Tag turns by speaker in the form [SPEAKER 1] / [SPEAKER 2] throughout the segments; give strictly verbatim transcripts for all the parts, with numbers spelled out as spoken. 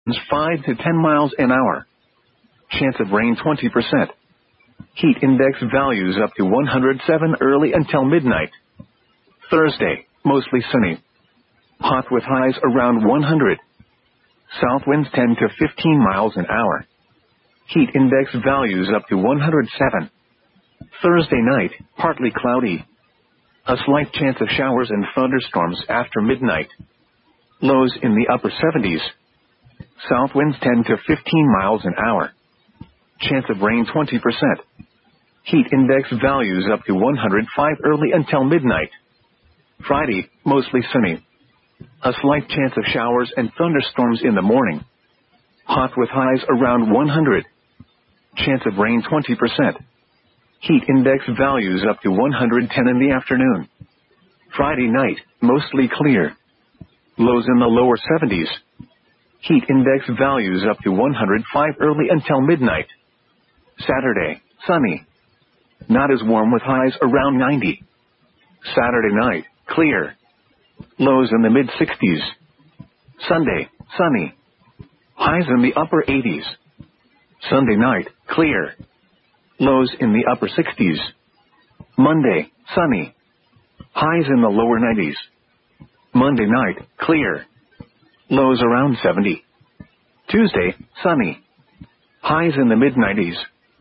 [SPEAKER 1] five to ten miles an hour. Chance of rain twenty percent. Heat index values up to one hundred seven early until midnight. Thursday, mostly sunny. Hot with highs around one hundred. South winds ten to fifteen miles an hour. Heat index values up to one hundred seven. Thursday night, partly cloudy. A slight chance of showers and thunderstorms after midnight. Lows in the upper seventies. South winds ten to fifteen miles an hour. Chance of rain twenty percent. Heat index values up to one hundred five early until midnight. Friday, mostly sunny. A slight chance of showers and thunderstorms in the morning. Hot with highs around one hundred. Chance of rain twenty percent. Heat index values up to one hundred ten in the afternoon. Friday night, mostly clear. Lows in the lower seventies. Heat index values up to one hundred five early until midnight. Saturday, sunny. Not as warm with highs around ninety. Saturday night, clear. Lows in the mid sixties. Sunday, sunny. Highs in the upper eighties. Sunday night, clear. Lows in the upper sixties. Monday, sunny. Highs in the lower nineties. Monday night, clear. Lows around seventy. Tuesday, sunny. Highs in the mid nineties.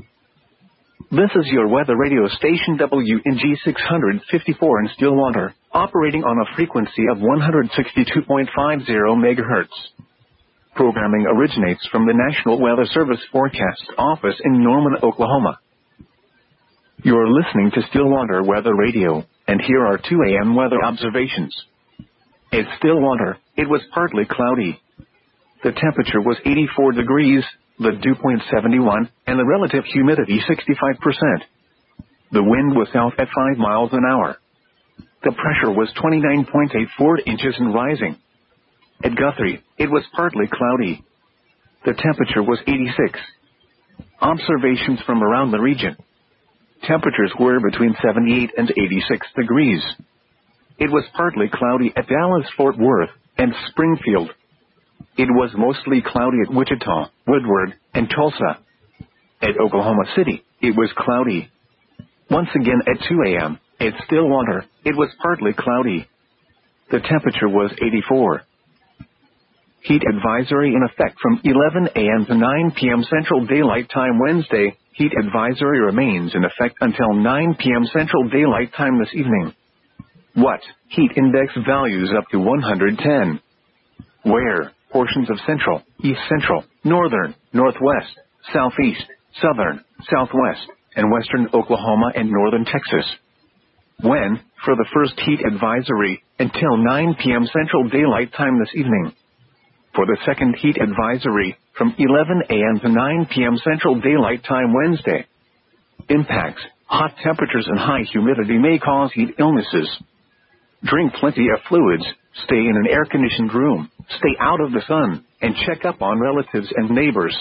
[SPEAKER 1] This is your weather radio station W N G six fifty-four in Stillwater, operating on a frequency of one hundred sixty-two point five zero megahertz. Programming originates from the National Weather Service Forecast Office in Norman, Oklahoma. You're listening to Stillwater Weather Radio, and here are two A M weather observations. At Stillwater, it was partly cloudy. The temperature was eighty-four degrees, the dew point seventy-one, and the relative humidity sixty-five percent. The wind was south at five miles an hour. The pressure was twenty-nine point eight four inches and rising. At Guthrie, it was partly cloudy. The temperature was eighty-six. Observations from around the region. Temperatures were between seventy-eight and eighty-six degrees. It was partly cloudy at Dallas-Fort Worth and Springfield. It was mostly cloudy at Wichita, Woodward, and Tulsa. At Oklahoma City, it was cloudy. Once again at two A M, at Stillwater, it was partly cloudy. The temperature was eighty-four. Heat advisory in effect from eleven A M to nine P M Central Daylight Time Wednesday. Heat advisory remains in effect until nine P M Central Daylight Time this evening. What? Heat index values up to one hundred ten. Where? Portions of central, east central, northern, northwest, southeast, southern, southwest, and western Oklahoma and northern Texas. When? For the first heat advisory, until nine P M Central Daylight Time this evening. For the second heat advisory, from eleven A M to nine P M Central Daylight Time Wednesday. Impacts: hot temperatures and high humidity may cause heat illnesses. Drink plenty of fluids, stay in an air-conditioned room, stay out of the sun, and check up on relatives and neighbors.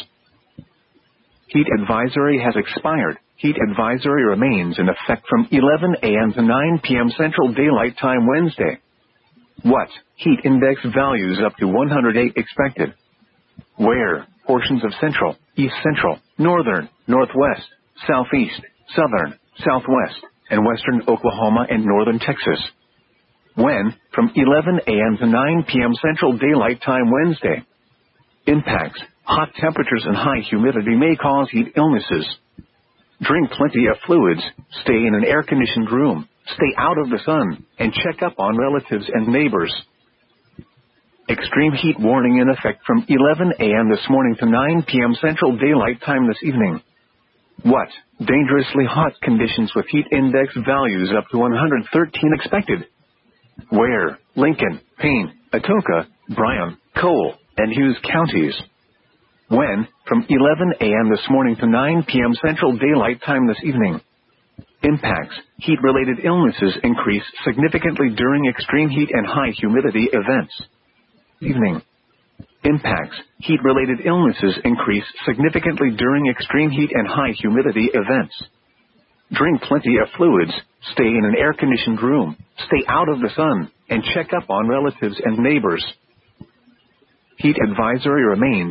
[SPEAKER 1] Heat advisory has expired. Heat advisory remains in effect from eleven A M to nine P M Central Daylight Time Wednesday. What? Heat index values up to one hundred eight expected. Where? Portions of central, east central, northern, northwest, southeast, southern, southwest, and western Oklahoma and northern Texas. When? From eleven A M to nine P M Central Daylight Time Wednesday. Impacts: hot temperatures and high humidity may cause heat illnesses. Drink plenty of fluids, stay in an air-conditioned room, stay out of the sun, and check up on relatives and neighbors. Extreme heat warning in effect from eleven A M this morning to nine P M Central Daylight Time this evening. What? Dangerously hot conditions with heat index values up to one hundred thirteen expected. Where? Lincoln, Payne, Atoka, Bryan, Cole, and Hughes counties. When? From eleven A M this morning to nine P M Central Daylight Time this evening. Impacts: heat-related illnesses increase significantly during extreme heat and high humidity events. Evening. Impacts: heat-related illnesses increase significantly during extreme heat and high humidity events. Drink plenty of fluids, stay in an air-conditioned room, stay out of the sun, and check up on relatives and neighbors. Heat advisory remains